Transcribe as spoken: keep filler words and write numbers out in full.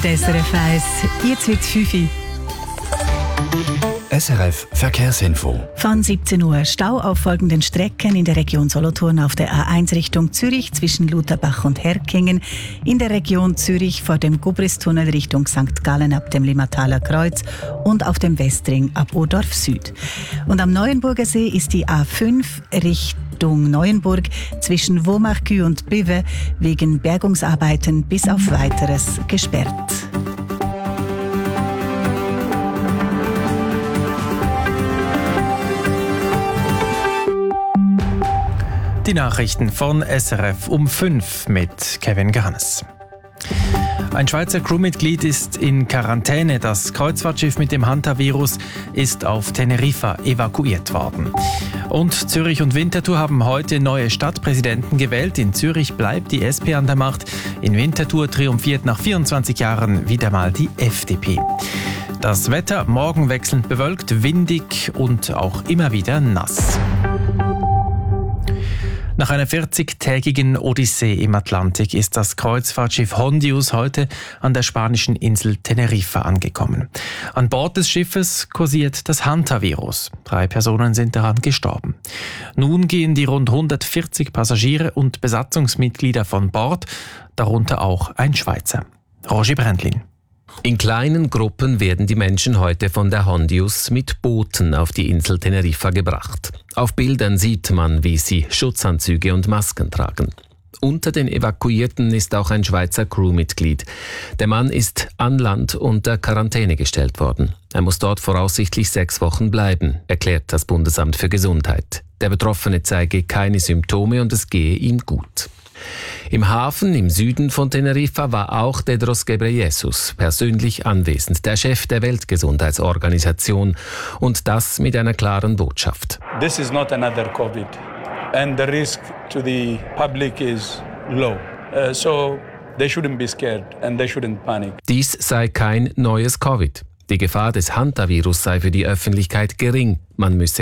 mit S R F eins. Jetzt wird es fünf Uhr. S R F Verkehrsinfo. Von siebzehn Uhr Stau auf folgenden Strecken in der Region Solothurn auf der A eins Richtung Zürich zwischen Lutherbach und Herkingen, in der Region Zürich vor dem Gubristunnel Richtung Sankt Gallen ab dem Limmataler Kreuz und auf dem Westring ab Urdorf Süd. Und am Neuenburger See ist die A fünf Richtung Neuenburg zwischen Womachkü und Büwe wegen Bergungsarbeiten bis auf Weiteres gesperrt. Die Nachrichten von S R F um fünf mit Kevin Garnes. Ein Schweizer Crewmitglied ist in Quarantäne. Das Kreuzfahrtschiff mit dem Hantavirus ist auf Teneriffa evakuiert worden. Und Zürich und Winterthur haben heute neue Stadtpräsidenten gewählt. In Zürich bleibt die S P an der Macht. In Winterthur triumphiert nach vierundzwanzig Jahren wieder mal die F D P. Das Wetter morgen wechselnd bewölkt, windig und auch immer wieder nass. Nach einer vierzigtägigen Odyssee im Atlantik ist das Kreuzfahrtschiff Hondius heute an der spanischen Insel Teneriffa angekommen. An Bord des Schiffes kursiert das Hantavirus. Drei Personen sind daran gestorben. Nun gehen die rund hundertvierzig Passagiere und Besatzungsmitglieder von Bord, darunter auch ein Schweizer. Roger Brändlin. In kleinen Gruppen werden die Menschen heute von der Hondius mit Booten auf die Insel Teneriffa gebracht. Auf Bildern sieht man, wie sie Schutzanzüge und Masken tragen. Unter den Evakuierten ist auch ein Schweizer Crewmitglied. Der Mann ist an Land unter Quarantäne gestellt worden. Er muss dort voraussichtlich sechs Wochen bleiben, erklärt das Bundesamt für Gesundheit. Der Betroffene zeige keine Symptome und es gehe ihm gut. Im Hafen im Süden von Teneriffa war auch Tedros Ghebreyesus persönlich anwesend, der Chef der Weltgesundheitsorganisation, und das mit einer klaren Botschaft. This is not another COVID and the risk to the public is low. Uh, so they shouldn't be scared and they shouldn't panic. Dies sei kein neues Covid. Die Gefahr des Hantavirus sei für die Öffentlichkeit gering. Man müsse